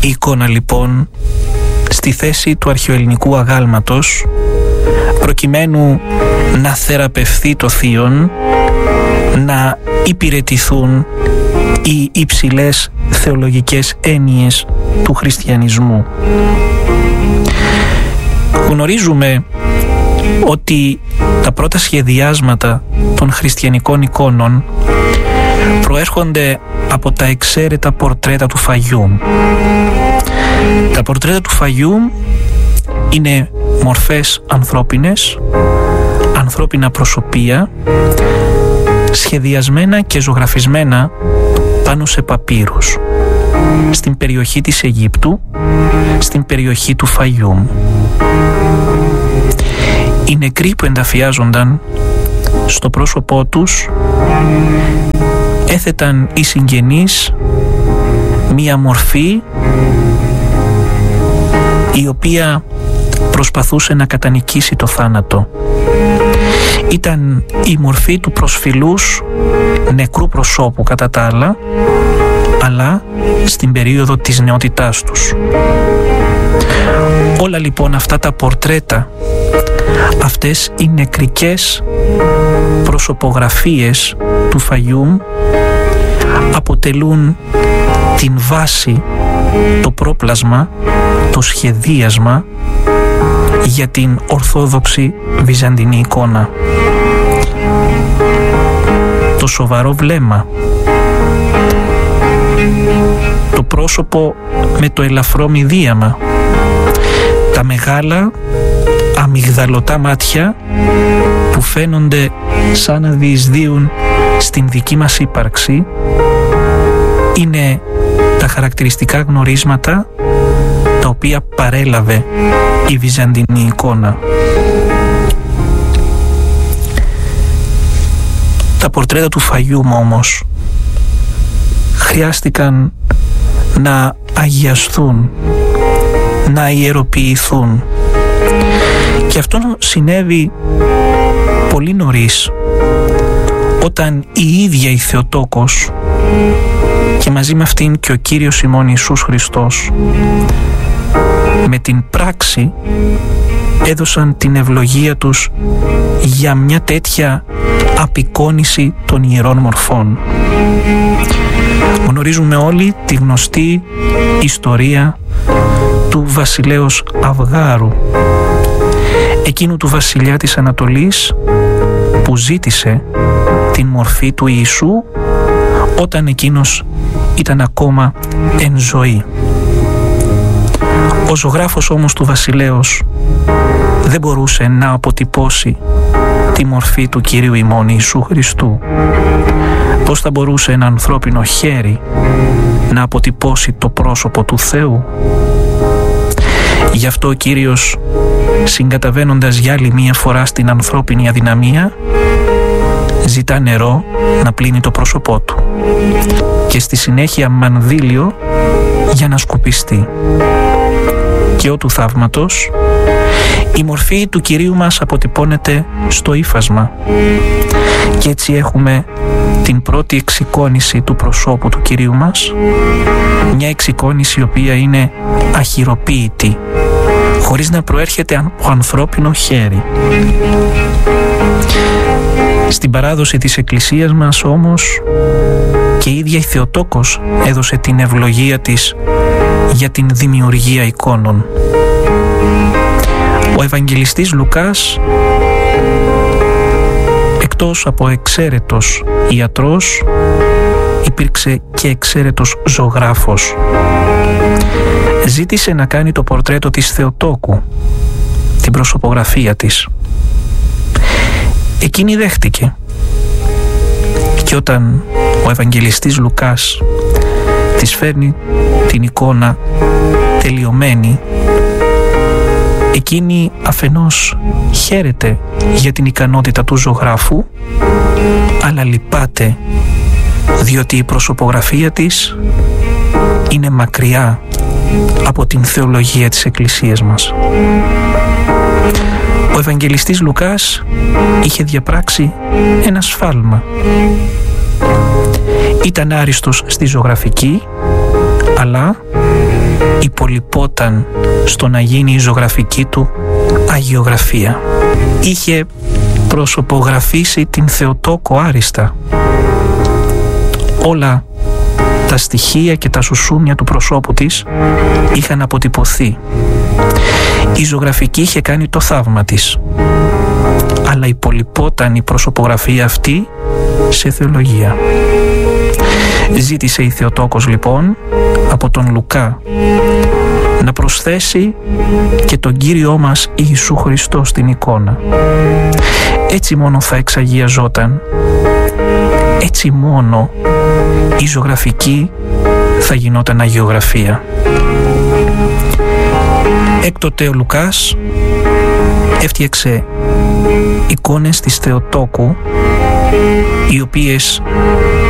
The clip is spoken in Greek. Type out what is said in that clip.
Η εικόνα λοιπόν στη θέση του αρχαιοελληνικού αγάλματος, προκειμένου να θεραπευθεί το θείον, να υπηρετηθούν οι υψηλές θεολογικές έννοιες του χριστιανισμού. Γνωρίζουμε ότι τα πρώτα σχεδιάσματα των χριστιανικών εικόνων προέρχονται από τα εξαίρετα πορτρέτα του Φαγιούμ. Τα πορτρέτα του Φαγιούμ είναι μορφές ανθρώπινες, ανθρώπινα προσωπία, σχεδιασμένα και ζωγραφισμένα πάνω σε παπύρους, στην περιοχή της Αιγύπτου, στην περιοχή του Φαγιούμ. Οι νεκροί που ενταφιάζονταν στο πρόσωπό τους έθεταν οι συγγενείς μία μορφή η οποία προσπαθούσε να κατανικήσει το θάνατο. Ήταν η μορφή του προσφυλούς νεκρού προσώπου κατά τα άλλα, αλλά στην περίοδο της νεότητάς τους. Όλα λοιπόν αυτά τα πορτρέτα, αυτές οι νεκρικές προσωπογραφίες του Φαγιούμ αποτελούν την βάση, το πρόπλασμα, το σχεδίασμα για την ορθόδοξη βυζαντινή εικόνα. Το σοβαρό βλέμμα, το πρόσωπο με το ελαφρό μηδίαμα, τα μεγάλα αμυγδαλωτά μάτια που φαίνονται σαν να διεισδύουν στην δική μας ύπαρξη, είναι τα χαρακτηριστικά γνωρίσματα τα οποία παρέλαβε η βυζαντινή εικόνα. Τα πορτρέτα του Φαγιούμ όμως χρειάστηκαν να αγιαστούν, να ιεροποιηθούν, και αυτό συνέβη πολύ νωρίς, όταν η ίδια η Θεοτόκος και μαζί με αυτήν και ο Κύριος ημών Ιησούς Χριστός με την πράξη έδωσαν την ευλογία τους για μια τέτοια απεικόνιση των ιερών μορφών. Γνωρίζουμε όλοι τη γνωστή ιστορία του βασιλέως Αυγάρου, εκείνου του βασιλιά της Ανατολής που ζήτησε την μορφή του Ιησού όταν εκείνος ήταν ακόμα εν ζωή. Ο ζωγράφος όμως του βασιλέως δεν μπορούσε να αποτυπώσει τη μορφή του Κυρίου ημών Ιησού Χριστού. Πώς θα μπορούσε ένα ανθρώπινο χέρι να αποτυπώσει το πρόσωπο του Θεού? Γι' αυτό ο Κύριος, συγκαταβαίνοντας για άλλη μία φορά στην ανθρώπινη αδυναμία, ζητά νερό να πλύνει το πρόσωπό του και στη συνέχεια μανδύλιο για να σκουπιστεί. Και ο του θαύματος, η μορφή του Κυρίου μας αποτυπώνεται στο ύφασμα και έτσι έχουμε την πρώτη εξεικόνηση του προσώπου του Κυρίου μας, μια εξεικόνηση η οποία είναι αχειροποίητη, χωρίς να προέρχεται από ανθρώπινο χέρι. Στην παράδοση της Εκκλησίας μας όμως και η ίδια η Θεοτόκος έδωσε την ευλογία της για την δημιουργία εικόνων. Ο Ευαγγελιστής Λουκάς, εκτός από εξαίρετος ιατρός, υπήρξε και εξαίρετος ζωγράφος. Ζήτησε να κάνει το πορτρέτο της Θεοτόκου, την προσωπογραφία της. Εκείνη δέχτηκε, και όταν ο Ευαγγελιστής Λουκάς της φέρνει την εικόνα τελειωμένη, εκείνη αφενός χαίρεται για την ικανότητα του ζωγράφου, αλλά λυπάται διότι η προσωπογραφία της είναι μακριά από την θεολογία της Εκκλησίας μας. Ο Ευαγγελιστής Λουκάς είχε διαπράξει ένα σφάλμα. Ήταν άριστος στη ζωγραφική, αλλά υπολοιπόταν στο να γίνει η ζωγραφική του αγιογραφία. Είχε προσωπογραφήσει την Θεοτόκο άριστα. Όλα τα στοιχεία και τα σουσούμια του προσώπου της είχαν αποτυπωθεί. Η ζωγραφική είχε κάνει το θαύμα της, αλλά υπολοιπόταν η προσωπογραφία αυτή σε θεολογία. Ζήτησε η Θεοτόκος λοιπόν από τον Λουκά να προσθέσει και τον Κύριό μας Ιησού Χριστό στην εικόνα. Έτσι μόνο θα εξαγιαζόταν, έτσι μόνο η ζωγραφική θα γινόταν αγιογραφία. Έκτοτε ο Λουκάς έφτιαξε εικόνες της Θεοτόκου, οι οποίες